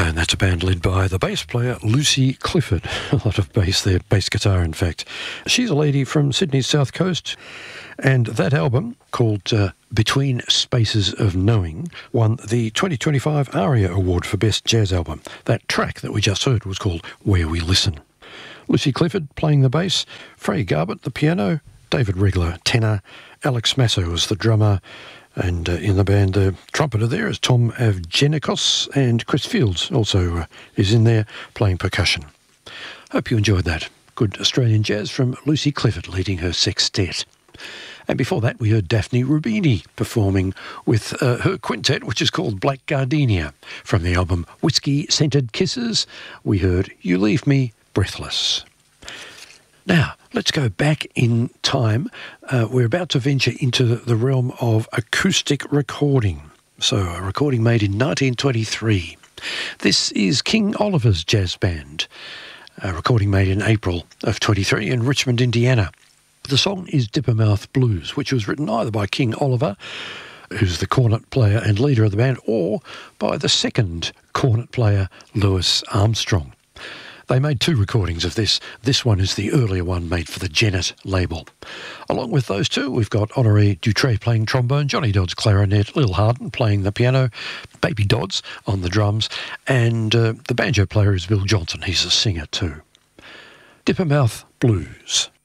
And that's a band led by the bass player Lucy Clifford. A lot of bass there, bass guitar in fact. She's a lady from Sydney's South Coast, and that album, called Between Spaces of Knowing, won the 2025 ARIA Award for Best Jazz Album. That track that we just heard was called Where We Listen. Lucy Clifford playing the bass, Frey Garbutt the piano, David Regler tenor, Alex Masso was the drummer, and in the band, the trumpeter there is Tom Avgenikos, and Chris Fields also is in there playing percussion. Hope you enjoyed that. Good Australian jazz from Lucy Clifford leading her sextet. And before that, we heard Daphne Rubini performing with her quintet, which is called Black Gardenia. From the album Whiskey Scented Kisses, we heard You Leave Me Breathless. Now, let's go back in time. We're about to venture into the realm of acoustic recording. So, a recording made in 1923. This is King Oliver's Jazz Band, a recording made in April of 23 in Richmond, Indiana. The song is Dippermouth Blues, which was written either by King Oliver, who's the cornet player and leader of the band, or by the second cornet player, Louis Armstrong. They made two recordings of this. This one is the earlier one made for the Genet label. Along with those two, we've got Honoré Dutré playing trombone, Johnny Dodds clarinet, Lil Hardin playing the piano, Baby Dodds on the drums, and the banjo player is Bill Johnson. He's a singer too. Dippermouth Blues.